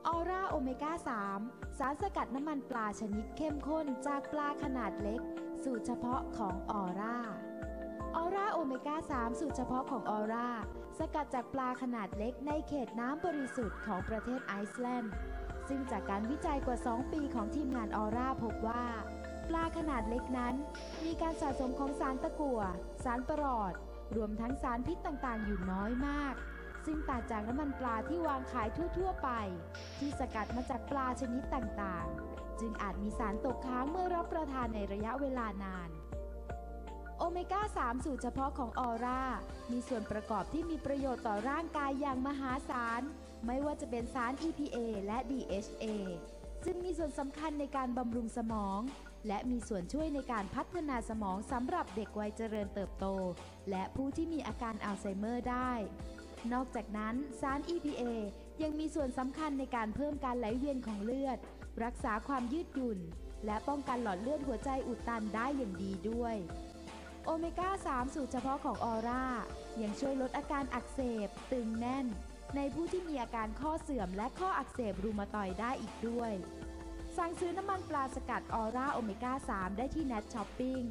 ออร่าโอเมก้า3สารสกัดน้ำมันปลาชนิดเข้มข้นจากปลาขนาดเล็กสูตรเฉพาะของออร่าโอเมก้า3สูตรเฉพาะของออร่าสกัดจากปลาขนาดเล็กในเขตน้ำบริสุทธิ์ของประเทศไอซ์แลนด์ซึ่งจากการวิจัยกว่า2ปีของทีมงานออร่าพบว่าปลาขนาดเล็กนั้นมีการสะสมของสารตะกั่วสารประหลอดรวมทั้งสารพิษต่างๆอยู่น้อยมากซึ่งต่างจากน้ำมันปลาที่วางขายทั่วๆไปที่สกัดมาจากปลาชนิดต่างๆจึงอาจมีสารตกค้างเมื่อรับประทานในระยะเวลานานโอเมก้า3สูตรเฉพาะของออร่ามีส่วนประกอบที่มีประโยชน์ต่อร่างกายอย่างมหาศาลไม่ว่าจะเป็นสาร EPA และ DHA ซึ่งมีส่วนสำคัญในการบำรุงสมองและมีส่วนช่วยในการพัฒนาสมองสำหรับเด็กวัยเจริญเติบโตและผู้ที่มีอาการอัลไซเมอร์ได้นอกจากนั้นสาร EPA ยังมีส่วนสำคัญในการเพิ่มการไหลเวียนของเลือดรักษาความยืดหยุ่นและป้องกันหลอดเลือดหัวใจอุดตันได้อย่างดีด้วยโอเมก้า3สูตรเฉพาะของออร่ายังช่วยลดอาการอักเสบตึงแน่นในผู้ที่มีอาการข้อเสื่อมและข้ออักเสบรูมาตอยด์ได้อีกด้วยสั่งซื้อน้ำมันปลาสกัดออร่าโอเมก้า3ได้ที่ Net Shopping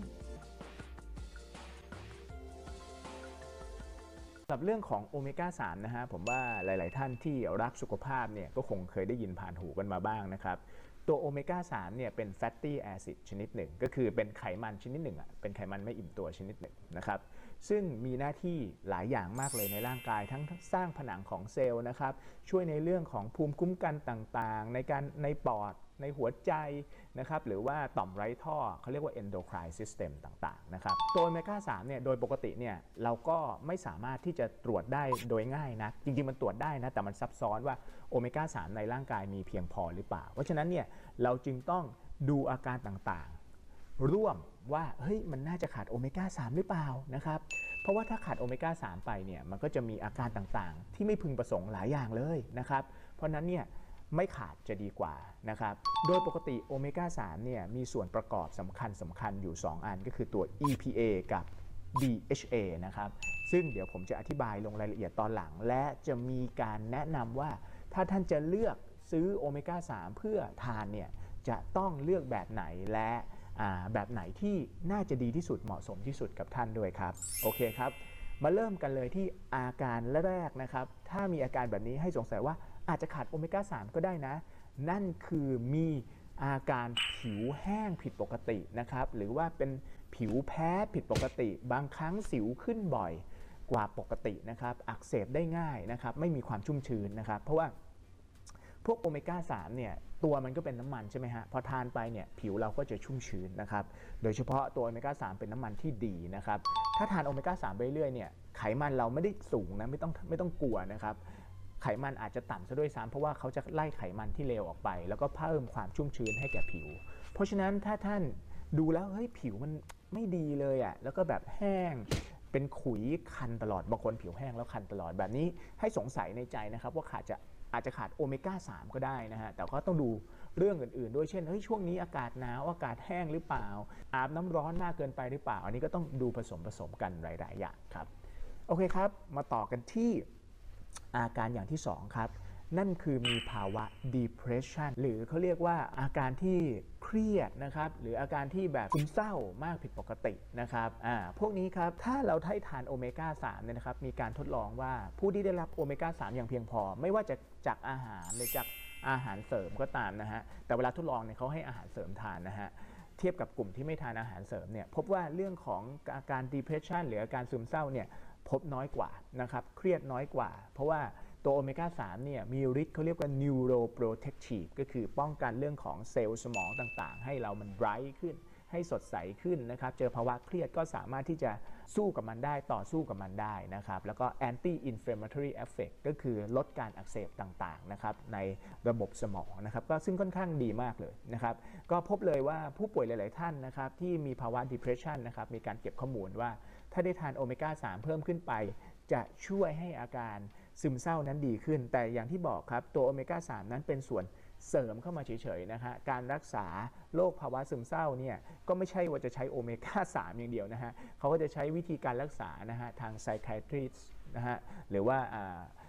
สำหรับเรื่องของโอเมก้า3นะฮะผมว่าหลายๆท่านที่รักสุขภาพเนี่ยก็คงเคยได้ยินผ่านหูกันมาบ้างนะครับตัวโอเมก้า3เนี่ยเป็นแฟตตี้แอซิดชนิดหนึ่งก็คือเป็นไขมันชนิดหนึ่งเป็นไขมันไม่อิ่มตัวชนิดหนึ่งนะครับซึ่งมีหน้าที่หลายอย่างมากเลยในร่างกายทั้งสร้างผนังของเซลล์นะครับช่วยในเรื่องของภูมิคุ้มกันต่างๆในปอดในหัวใจนะครับหรือว่าต่อมไร้ท่อเขาเรียกว่า endocrine system ต่างๆนะครับตัวโอเมก้า3เนี่ยโดยปกติเนี่ยเราก็ไม่สามารถที่จะตรวจได้โดยง่ายนะจริงๆมันตรวจได้นะแต่มันซับซ้อนว่าโอเมก้า3ในร่างกายมีเพียงพอหรือเปล่าเพราะฉะนั้นเนี่ยเราจึงต้องดูอาการต่างๆร่วมว่าเฮ้ยมันน่าจะขาดโอเมก้า3หรือเปล่านะครับเพราะว่าถ้าขาดโอเมก้า3ไปเนี่ยมันก็จะมีอาการต่างๆที่ไม่พึงประสงค์หลายอย่างเลยนะครับเพราะนั้นเนี่ยไม่ขาดจะดีกว่านะครับโดยปกติโอเมก้า3เนี่ยมีส่วนประกอบสำคัญอยู่2อันก็คือตัว EPA กับ DHA นะครับซึ่งเดี๋ยวผมจะอธิบายลงรายละเอียดตอนหลังและจะมีการแนะนำว่าถ้าท่านจะเลือกซื้อโอเมก้า3เพื่อทานเนี่ยจะต้องเลือกแบบไหนและแบบไหนที่น่าจะดีที่สุดเหมาะสมที่สุดกับท่านด้วยครับโอเคครับมาเริ่มกันเลยที่อาการแรกนะครับถ้ามีอาการแบบนี้ให้สงสัยว่าอาจจะขาดโอเมก้า3ก็ได้นะนั่นคือมีอาการผิวแห้งผิดปกตินะครับหรือว่าเป็นผิวแพ้ผิดปกติบางครั้งสิวขึ้นบ่อยกว่าปกตินะครับอักเสบได้ง่ายนะครับไม่มีความชุ่มชื้นนะครับเพราะว่าพวกโอเมก้า3เนี่ยตัวมันก็เป็นน้ำมันใช่ไหมฮะพอทานไปเนี่ยผิวเราก็จะชุ่มชื้นนะครับโดยเฉพาะตัวโอเมก้า3เป็นน้ำมันที่ดีนะครับถ้าทานโอเมก้า3ไปเรื่อยเนี่ยไขมันเราไม่ได้สูงนะไม่ต้องกลัวนะครับไขมันอาจจะต่ำซะด้วยซ้ำเพราะว่าเขาจะไล่ไขมันที่เลวออกไปแล้วก็เพิ่มความชุ่มชื้นให้แก่ผิวเพราะฉะนั้นถ้าท่านดูแล้วเฮ้ยผิวมันไม่ดีเลยอ่ะแล้วก็แบบแห้งเป็นขุยคันตลอดบางคนผิวแห้งแล้วคันตลอดแบบนี้ให้สงสัยในใจนะครับว่าอาจจะขาดโอเมก้า3ก็ได้นะฮะแต่ก็ต้องดูเรื่องอื่นๆด้วยเช่นเฮ้ยช่วงนี้อากาศหนาวอากาศแห้งหรือเปล่าอาบน้ำร้อนมากเกินไปหรือเปล่าอันนี้ก็ต้องดูผสมกันหลายๆอย่างครับโอเคครับมาต่อกันที่อาการอย่างที่2ครับนั่นคือมีภาวะ depression หรือเขาเรียกว่าอาการที่เครียดนะครับหรืออาการที่แบบซึมเศร้ามากผิดปกตินะครับพวกนี้ครับถ้าเราได้ทานโอเมก้า3เนี่ยนะครับมีการทดลองว่าผู้ที่ได้รับโอเมก้า3อย่างเพียงพอไม่ว่าจะจากอาหารหรือจากอาหารเสริมก็ตามนะฮะแต่เวลาทดลองเนี่ยเขาให้อาหารเสริมทานนะฮะเทียบกับกลุ่มที่ไม่ทานอาหารเสริมเนี่ยพบว่าเรื่องของอาการ depression หรืออาการซึมเศร้าเนี่ยพบน้อยกว่านะครับเครียดน้อยกว่าเพราะว่าตัวโอเมก้า3เนี่ยมีฤทธิ์เขาเรียกว่า neuroprotective ก็คือป้องกันเรื่องของเซลล์สมองต่างๆให้เรามันไบรท์ขึ้นให้สดใสขึ้นนะครับเจอภาวะเครียดก็สามารถที่จะสู้กับมันได้ต่อสู้กับมันได้นะครับแล้วก็ anti inflammatory effect ก็คือลดการอักเสบต่างๆนะครับในระบบสมองนะครับก็ซึ่งค่อนข้างดีมากเลยนะครับก็พบเลยว่าผู้ป่วยหลายๆท่านนะครับที่มีภาวะ depression นะครับมีการเก็บข้อมูลว่าถ้าได้ทานโอเมก้า3เพิ่มขึ้นไปจะช่วยให้อาการซึมเศร้านั้นดีขึ้นแต่อย่างที่บอกครับตัวโอเมก้า3นั้นเป็นส่วนเสริมเข้ามาเฉยๆนะฮะการรักษาโรคภาวะซึมเศร้าเนี่ยก็ไม่ใช่ว่าจะใช้โอเมก้า3อย่างเดียวนะฮะเขาก็จะใช้วิธีการรักษานะฮะทาง psychiatrist นะฮะหรือว่า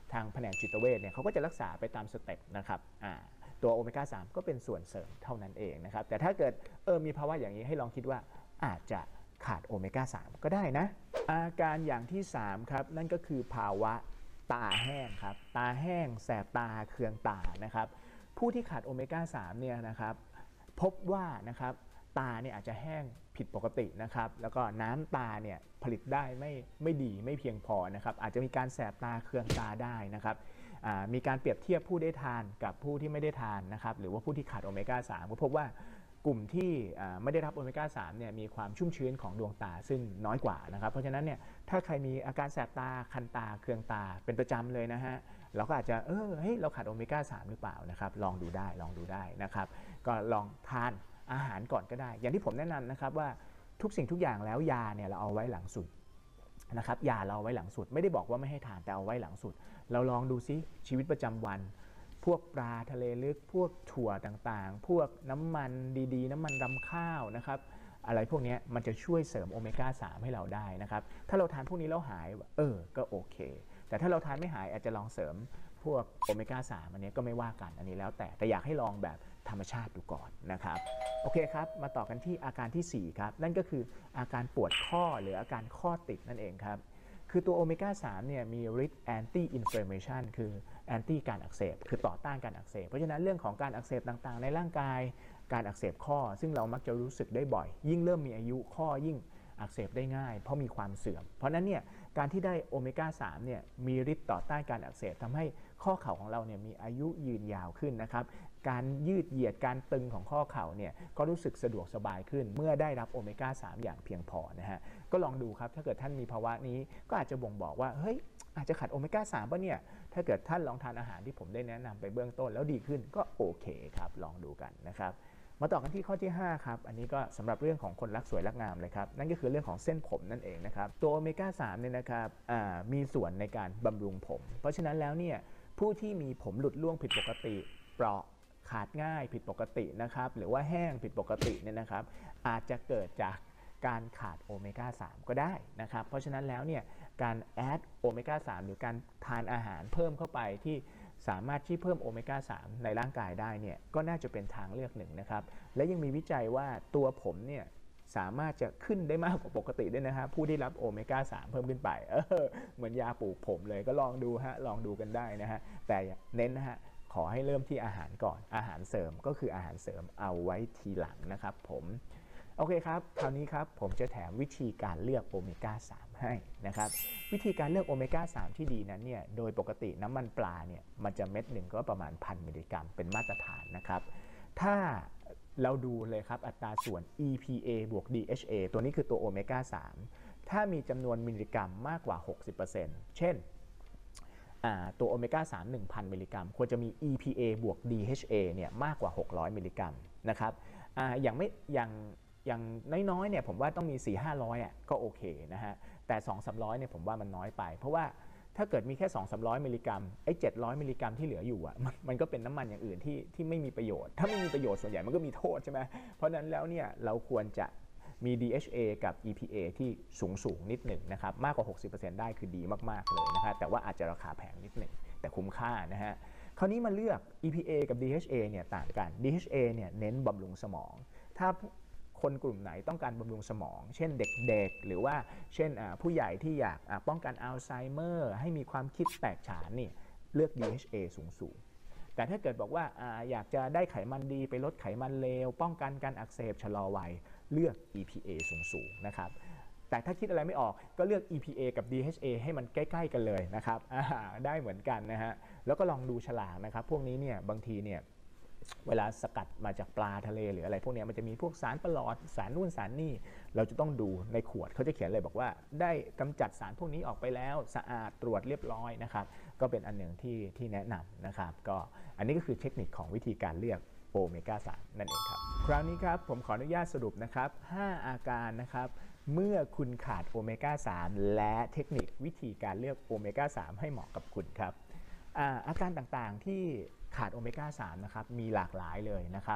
ทางแผนกจิตเวชเนี่ยเขาก็จะรักษาไปตามสเต็ปนะครับตัวโอเมก้า 3 ก็เป็นส่วนเสริมเท่านั้นเองนะครับแต่ถ้าเกิดมีภาวะอย่างนี้ให้ลองคิดว่าอาจจะขาดโอเมก้า 3 ก็ได้นะอาการอย่างที่3ครับนั่นก็คือภาวะตาแห้งครับตาแห้งแสบตาเคืองตานะครับผู้ที่ขาดโอเมก้า 3 เนี่ยนะครับพบว่านะครับตาเนี่ยอาจจะแห้งผิดปกตินะครับแล้วก็น้ำตาเนี่ยผลิตได้ไม่ดีไม่เพียงพอนะครับอาจจะมีการแสบตาเคืองตาได้นะครับมีการเปรียบเทียบผู้ได้ทานกับผู้ที่ไม่ได้ทานนะครับหรือว่าผู้ที่ขาดโอเมก้า 3 ก็พบว่ากลุ่มที่ไม่ได้รับโอเมก้า 3 เนี่ยมีความชุ่มชื้นของดวงตาซึ่งน้อยกว่านะครับเพราะฉะนั้นเนี่ยถ้าใครมีอาการแสบตาคันตาเคืองตาเป็นประจำเลยนะฮะเราก็อาจจะเฮ้ยเราขาดโอเมก้า 3 หรือเปล่านะครับลองดูได้นะครับก็ลองทานอาหารก่อนก็ได้อย่างที่ผมแนะนำนะครับว่าทุกสิ่งทุกอย่างแล้วยาเนี่ยเราเอาไว้หลังสุดนะครับยาเราเอาไว้หลังสุดไม่ได้บอกว่าไม่ให้ทานแต่เอาไว้หลังสุดเราลองดูซิชีวิตประจำวันพวกปลาทะเลลึกพวกถั่วต่างๆพวกน้ำมันดีๆน้ำมันรำข้าวนะครับอะไรพวกนี้มันจะช่วยเสริมโอเมก้า 3 ให้เราได้นะครับถ้าเราทานพวกนี้แล้วหายก็โอเคแต่ถ้าเราทานไม่หายอาจจะลองเสริมพวกโอเมก้า 3 อันนี้ก็ไม่ว่ากันอันนี้แล้วแต่อยากให้ลองแบบธรรมชาติดูก่อนนะครับโอเคครับมาต่อกันที่อาการที่4ครับนั่นก็คืออาการปวดข้อหรืออาการข้อติดนั่นเองครับคือตัวโอเมก้า 3 เนี่ยมีฤทธิ์ anti inflammation คือ anti การอักเสบคือต่อต้านการอักเสบเพราะฉะนั้นเรื่องของการอักเสบต่างๆในร่างกายการอักเสบข้อซึ่งเรามักจะรู้สึกได้บ่อยยิ่งเริ่มมีอายุข้อยิ่งอักเสบได้ง่ายเพราะมีความเสื่อมเพราะนั้นเนี่ยการที่ได้โอเมก้า 3 เนี่ยมีฤทธิ์ต่อต้านการอักเสบทำให้ข้อเข่าของเราเนี่ยมีอายุยืนยาวขึ้นนะครับการยืดเหยียดการตึงของข้อเข่าเนี่ยก็รู้สึกสะดวกสบายขึ้นเมื่อได้รับโอเมก้า 3 อย่างเพียงพอนะฮะก็ลองดูครับถ้าเกิดท่านมีภาวะนี้ก็อาจจะบ่งบอกว่าเฮ้ยอาจจะขาดโอเมก้า 3 ป่ะเนี่ยถ้าเกิดท่านลองทานอาหารที่ผมได้แนะนำไปเบื้องต้นแล้วดีขึ้นก็โอเคครับลองดูกันนะครับมาต่อกันที่ข้อที่5ครับอันนี้ก็สำหรับเรื่องของคนรักสวยรักงามเลยครับนั่นก็คือเรื่องของเส้นผมนั่นเองนะครับตัวโอเมก้า 3 เนี่ยนะครับมีส่วนในการบำรุงผมเพราะฉะนั้นแล้วเนี่ยผู้ที่มีผมหลุดร่วงผิดปกติเปราะขาดง่ายผิดปกตินะครับหรือว่าแห้งผิดปกติเนี่ยนะครับอาจจะเกิดจากการขาดโอเมก้า 3 ก็ได้นะครับเพราะฉะนั้นแล้วเนี่ยการแอดโอเมก้า 3 หรือการทานอาหารเพิ่มเข้าไปที่สามารถที่เพิ่มโอเมก้า 3 ในร่างกายได้เนี่ยก็น่าจะเป็นทางเลือกหนึ่งนะครับและยังมีวิจัยว่าตัวผมเนี่ยสามารถจะขึ้นได้มากกว่าปกติด้วยนะฮะผู้ที่รับโอเมก้า 3 เพิ่มขึ้นไปเหมือนยาปลูกผมเลยก็ลองดูฮะลองดูกันได้นะฮะแต่เน้นนะฮะขอให้เริ่มที่อาหารก่อนอาหารเสริมก็คืออาหารเสริมเอาไว้ทีหลังนะครับผมโอเคครับคราวนี้ครับผมจะแถมวิธีการเลือกโอเมก้า 3 ให้นะครับวิธีการเลือกโอเมก้า 3 ที่ดีนั้นเนี่ยโดยปกติน้ำมันปลาเนี่ยมันจะเม็ดหนึ่งก็ประมาณ 1,000 มิลลิกรัมเป็นมาตรฐานนะครับถ้าเราดูเลยครับอัตราส่วน EPA บวก DHA ตัวนี้คือตัวโอเมก้า 3 ถ้ามีจำนวนมิลลิกรัมมากกว่า 60% เช่นตัวโอเมก้า 3 1,000 มิลลิกรัมควรจะมี EPA บวก DHA เนี่ยมากกว่า 600 มิลลิกรัมนะครับอย่างน้อยๆเนี่ยผมว่าต้องมี 4-500 ก็โอเคนะฮะแต่ 2-300 เนี่ยผมว่ามันน้อยไปเพราะว่าถ้าเกิดมีแค่ 2-300 มิลลิกรัมไอ้700 มิลลิกรัมที่เหลืออยู่มันก็เป็นน้ำมันอย่างอื่นที่ไม่มีประโยชน์ถ้าไม่มีประโยชน์ส่วนใหญ่มันก็มีโทษใช่ไหมเพราะนั้นแล้วเนี่ยเราควรจะมี DHA กับ EPA ที่สูงนิดหนึ่งนะครับมากกว่า 60% ได้คือดีมากๆเลยนะครับแต่ว่าอาจจะราคาแพงนิดหนึ่งแต่คุ้มค่านะฮะคราวนี้มาเลือก EPA กับ DHA เนี่ยต่างกัน DHA เนี่ยเน้นบำรุงสมองถ้าคนกลุ่มไหนต้องการบำรุงสมองเช่นเด็กๆหรือว่าเช่นผู้ใหญ่ที่อยากป้องกันอัลไซเมอร์ให้มีความคิดแตกฉานนี่เลือก DHA สูงแต่ถ้าเกิดบอกว่าอยากจะได้ไขมันดีไปลดไขมันเลวป้องกันการอักเสบชะลอวัยเลือก EPA สูงนะครับแต่ถ้าคิดอะไรไม่ออกก็เลือก EPA กับ DHA ให้มันใกล้ๆกันเลยนะครับได้เหมือนกันนะฮะแล้วก็ลองดูฉลากนะครับพวกนี้เนี่ยบางทีเนี่ยเวลาสกัดมาจากปลาทะเลหรืออะไรพวกนี้มันจะมีพวกสารประหลอดสารนู่นสารนี่เราจะต้องดูในขวดเขาจะเขียนเลยบอกว่าได้กำจัดสารพวกนี้ออกไปแล้วสะอาดตรวจเรียบร้อยนะครับก็เป็นอันหนึ่งที่แนะนำนะครับก็อันนี้ก็คือเทคนิคของวิธีการเลือกโอเมก้า 3 นั่นเองครับคราวนี้ครับผมขออนุญาตสรุปนะครับ5อาการนะครับเมื่อคุณขาดโอเมก้า 3 และเทคนิควิธีการเลือกโอเมก้า 3 ให้เหมาะกับคุณครับอาการต่างๆที่ขาดโอเมก้า 3 นะครับมีหลากหลายเลยนะครับ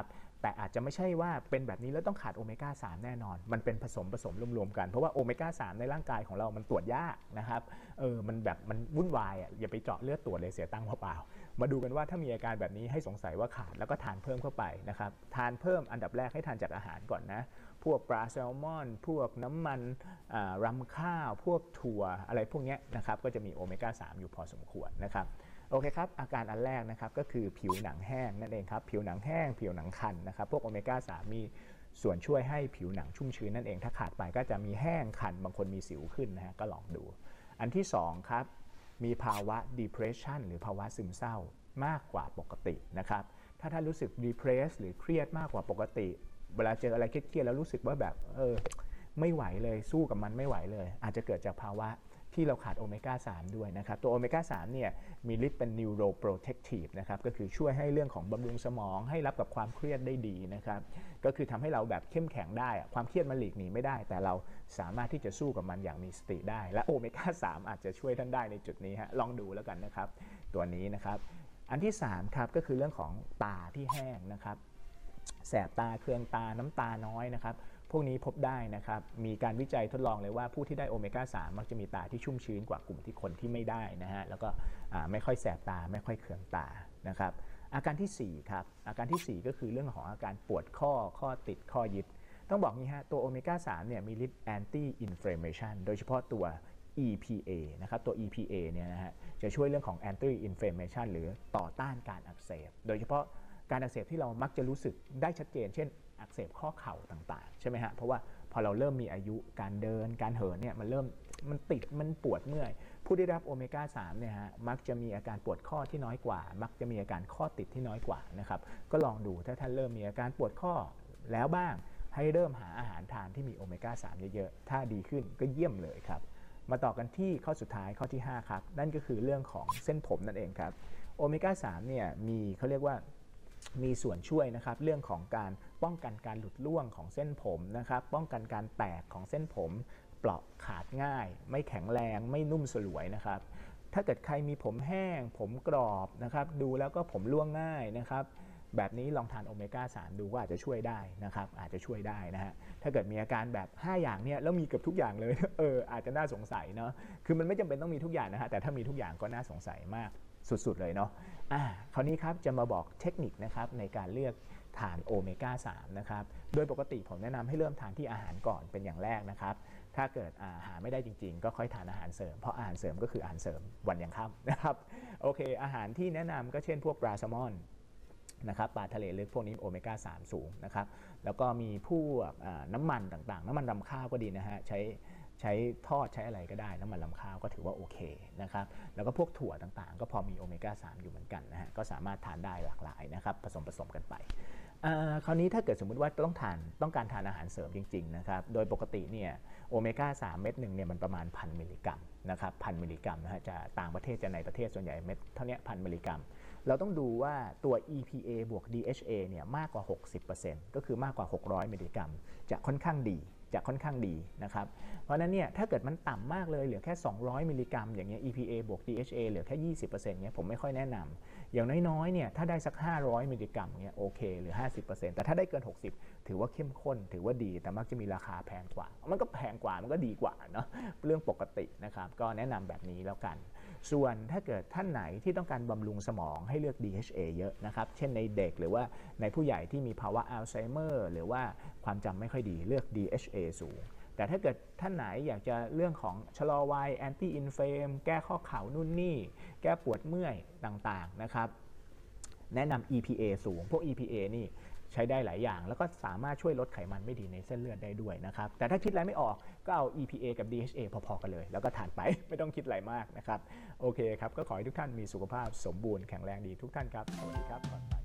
แต่อาจจะไม่ใช่ว่าเป็นแบบนี้แล้วต้องขาดโอเมก้า3แน่นอนมันเป็นผสมรวมๆกันเพราะว่าโอเมก้า3ในร่างกายของเรามันตรวจยากนะครับมันวุ่นวายอย่าไปเจาะเลือดตรวจเลยเสียตังค์เปล่าๆมาดูกันว่าถ้ามีอาการแบบนี้ให้สงสัยว่าขาดแล้วก็ทานเพิ่มเข้าไปนะครับทานเพิ่มอันดับแรกให้ทานจากอาหารก่อนนะพวกปลาแซลมอนพวกน้ำมันรำข้าวพวกถั่วอะไรพวกนี้นะครับก็จะมีโอเมก้า3อยู่พอสมควรนะครับโอเคครับอาการอันแรกนะครับก็คือผิวหนังแห้งนั่นเองครับผิวหนังแห้งผิวหนังคันนะครับพวกโอเมก้า3มีส่วนช่วยให้ผิวหนังชุ่มชื้นนั่นเองถ้าขาดไปก็จะมีแห้งคันบางคนมีสิวขึ้นนะฮะก็ลองดูอันที่2ครับมีภาวะ depression หรือภาวะซึมเศร้ามากกว่าปกตินะครับถ้าท่านรู้สึก depress หรือเครียดมากกว่าปกติเวลาเจออะไรเครียดๆแล้วรู้สึกว่าแบบไม่ไหวเลยสู้กับมันไม่ไหวเลยอาจจะเกิดจากภาวะที่เราขาดโอเมก้า3ด้วยนะครับตัวโอเมก้า3เนี่ยมีฤทธิ์เป็น neuroprotective นะครับก็คือช่วยให้เรื่องของบำรุงสมองให้รับกับความเครียดได้ดีนะครับก็คือทำให้เราแบบเข้มแข็งได้ความเครียดมันหลีกหนีไม่ได้แต่เราสามารถที่จะสู้กับมันอย่างมีสติได้และโอเมก้า3อาจจะช่วยท่านได้ในจุดนี้ฮะลองดูแล้วกันนะครับตัวนี้นะครับอันที่3ครับก็คือเรื่องของตาที่แห้งนะครับแสบตาเคืองตาน้ำตาน้อยนะครับพวกนี้พบได้นะครับมีการวิจัยทดลองเลยว่าผู้ที่ได้โอเมก้า3มักจะมีตาที่ชุ่มชื้นกว่ากลุ่มที่คนที่ไม่ได้นะฮะแล้วก็ไม่ค่อยแสบตาไม่ค่อยเคืองตานะครับอาการที่4ครับอาการที่4ก็คือเรื่องของอาการปวดข้อติดข้อยึดต้องบอกงี้ฮะตัวโอเมก้า3เนี่ยมีฤทธิ์ anti inflammation โดยเฉพาะตัว EPA นะครับตัว EPA เนี่ยนะฮะจะช่วยเรื่องของ anti inflammation หรือต่อต้านการอักเสบโดยเฉพาะการอักเสบที่เรามักจะรู้สึกได้ชัดเจนเช่นอักเสบข้อเข่าต่างๆใช่ไหมฮะเพราะว่าพอเราเริ่มมีอายุการเดินการเหินเนี่ยมันติดมันปวดเมื่อยผู้ได้รับโอเมก้า3เนี่ยฮะมักจะมีอาการปวดข้อที่น้อยกว่ามักจะมีอาการข้อติดที่น้อยกว่านะครับก็ลองดูถ้าท่านเริ่มมีอาการปวดข้อแล้วบ้างให้เริ่มหาอาหารทานที่มีโอเมก้า3เยอะๆถ้าดีขึ้นก็เยี่ยมเลยครับมาต่อกันที่ข้อสุดท้ายข้อที่5ครับนั่นก็คือเรื่องของเส้นผมนั่นเองครับโอเมก้า3เนี่ยมีเขาเรียกว่ามีส่วนช่วยนะครับเรื่องของการป้องกันการหลุดร่วงของเส้นผมนะครับป้องกันการแตกของเส้นผมเปราะขาดง่ายไม่แข็งแรงไม่นุ่มสลวยนะครับถ้าเกิดใครมีผมแห้งผมกรอบนะครับดูแล้วก็ผมร่วงง่ายนะครับแบบนี้ลองทานโอเมก้า3ดูว่าอาจจะช่วยได้นะครับอาจจะช่วยได้นะฮะถ้าเกิดมีอาการแบบ5อย่างเนี่ยแล้วมีเกือบทุกอย่างเลยอาจจะน่าสงสัยเนาะคือมันไม่จำเป็นต้องมีทุกอย่างนะฮะแต่ถ้ามีทุกอย่างก็น่าสงสัยมากสุดๆเลยเนาะคราวนี้ครับจะมาบอกเทคนิคนะครับในการเลือกทานโอเมก้า3นะครับโดยปกติผมแนะนำให้เริ่มทานที่อาหารก่อนเป็นอย่างแรกนะครับถ้าเกิดหาไม่ได้จริงๆก็ค่อยทานอาหารเสริมเพราะอาหารเสริมก็คืออาหารเสริมวันยังค่ำนะครับโอเคอาหารที่แนะนำก็เช่นพวกปลาแซลมอนนะครับปลาทะเลลึกพวกนี้โอเมก้า3สูงนะครับแล้วก็มีพวกน้ำมันต่างๆน้ำมันรำข้าวก็ดีนะฮะใช้ทอดใช้อะไรก็ได้น้ำมันรำข้าวก็ถือว่าโอเคนะครับแล้วก็พวกถั่วต่างๆก็พอมีโอเมก้า3อยู่เหมือนกันนะฮะก็สามารถทานได้หลากหลายนะครับผสมกันไปคราวนี้ถ้าเกิดสมมุติว่าต้องการทานอาหารเสริมจริงๆนะครับโดยปกติเนี่ยโอเมก้า3เม็ดหนึ่งเนี่ยมันประมาณ 1,000 มิลลิกรัมนะครับ 1,000 มิลลิกรัมนะฮะจะต่างประเทศจะในประเทศส่วนใหญ่เม็ดเท่านี้ 1,000 มิลลิกรัมเราต้องดูว่าตัว EPA บวก DHA เนี่ยมากกว่า 60% ก็คือมากกว่า 600 มิลลิกรัมจะค่อนข้างดีนะครับเพราะนั้นเนี่ยถ้าเกิดมันต่ำมากเลยเหลือแค่ 200 มิลลิกรัมอย่างเงี้ย EPA บวก DHA เหลือแค่ 20% เนี่ยผมไม่ค่อยแนะนำอย่างน้อยๆเนี่ยถ้าได้สัก 500 มิลลิกรัมเนี่ยโอเคหรือ 50% แต่ถ้าได้เกิน 60 ถือว่าเข้มข้นถือว่าดีแต่มักจะมีราคาแพงกว่ามันก็แพงกว่ามันก็ดีกว่าเนาะเรื่องปกตินะครับก็แนะนำแบบนี้แล้วกันส่วนถ้าเกิดท่านไหนที่ต้องการบำรุงสมองให้เลือก DHA เยอะนะครับเช่นในเด็กหรือว่าในผู้ใหญ่ที่มีภาวะอัลไซเมอร์หรือว่าความจำไม่ค่อยดีเลือก DHA สูงแต่ถ้าเกิดท่านไหนอยากจะเรื่องของชะลอวัย anti inflam แก้ข้อเข่านู่นนี่แก้ปวดเมื่อยต่างๆนะครับแนะนำ EPA สูงพวก EPA นี่ใช้ได้หลายอย่างแล้วก็สามารถช่วยลดไขมันไม่ดีในเส้นเลือดได้ด้วยนะครับแต่ถ้าคิดอะไรไม่ออกก็เอา EPA กับ DHA พอๆกันเลยแล้วก็ทานไป ไม่ต้องคิดอะไรมากนะครับโอเคครับก็ขอให้ทุกท่านมีสุขภาพสมบูรณ์แข็งแรงดีทุกท่านครับสวัสดีครับ